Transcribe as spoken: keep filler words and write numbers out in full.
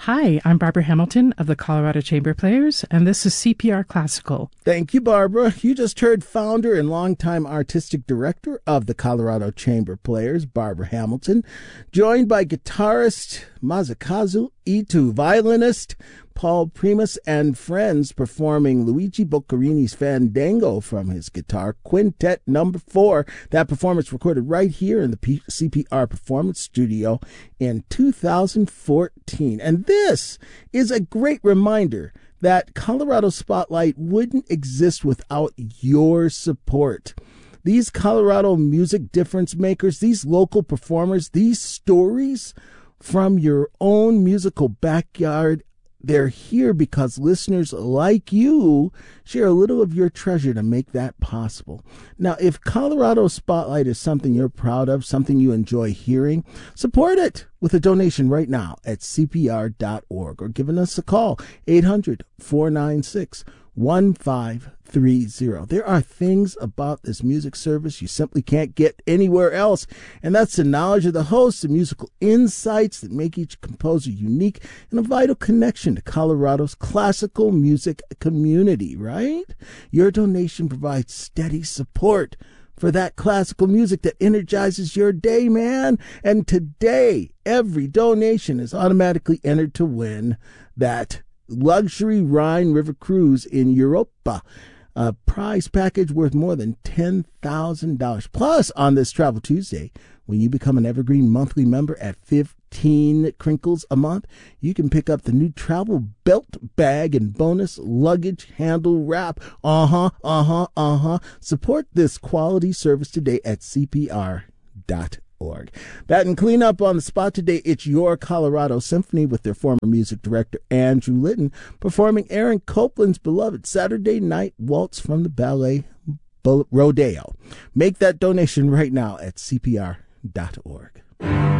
Hi, I'm Barbara Hamilton of the Colorado Chamber Players, and this is C P R Classical. Thank you, Barbara. You just heard founder and longtime artistic director of the Colorado Chamber Players, Barbara Hamilton, joined by guitarist Masakazu Ito, violinist Paul Primus, and friends performing Luigi Boccarini's Fandango from his guitar quintet number four. That performance recorded right here in the P- C P R Performance Studio in two thousand fourteen. And this is a great reminder that Colorado Spotlight wouldn't exist without your support. These Colorado music difference makers, these local performers, these stories from your own musical backyard, they're here because listeners like you share a little of your treasure to make that possible. Now, if Colorado Spotlight is something you're proud of, something you enjoy hearing, support it with a donation right now at C P R dot org or giving us a call, eight hundred, four nine six, one five three zero. There are things about this music service you simply can't get anywhere else, and that's the knowledge of the hosts, the musical insights that make each composer unique, and a vital connection to Colorado's classical music community, right? Your donation provides steady support for that classical music that energizes your day, man. And today, every donation is automatically entered to win that luxury Rhine River cruise in Europa, a prize package worth more than ten thousand dollars. Plus, on this Travel Tuesday, when you become an Evergreen monthly member at fifteen crinkles a month, you can pick up the new travel belt bag and bonus luggage handle wrap. Uh-huh, uh-huh, uh-huh. Support this quality service today at C P R dot org. That and clean up on the spot today. It's Your Colorado Symphony with their former music director Andrew Litton performing Aaron Copland's beloved Saturday Night Waltz from the Ballet Rodeo. Make that donation right now at C P R dot org.